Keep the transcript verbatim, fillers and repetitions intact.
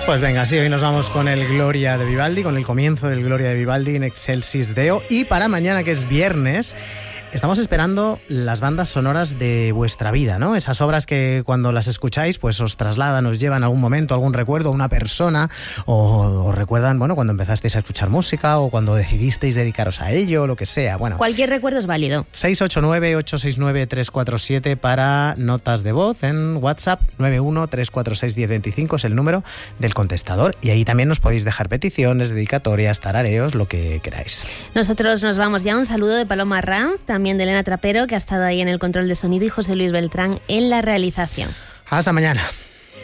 Pues venga, sí, hoy nos vamos con el Gloria de Vivaldi, con el comienzo del Gloria de Vivaldi in Excelsis Deo. Y para mañana, que es viernes, estamos esperando las bandas sonoras de vuestra vida, ¿no? Esas obras que cuando las escucháis, pues os trasladan, os llevan a algún momento, algún recuerdo, a una persona, o os recuerdan, bueno, cuando empezasteis a escuchar música, o cuando decidisteis dedicaros a ello, lo que sea, bueno. Cualquier recuerdo es válido. seis ocho nueve, ocho seis nueve, tres cuatro siete para notas de voz en WhatsApp. Nueve uno tres cuatro seis uno cero dos cinco es el número del contestador, y ahí también nos podéis dejar peticiones, dedicatorias, tarareos, lo que queráis. Nosotros nos vamos ya. Un saludo de Paloma Ranz, también de Elena Trapero, que ha estado ahí en el control de sonido, y José Luis Beltrán en la realización. Hasta mañana.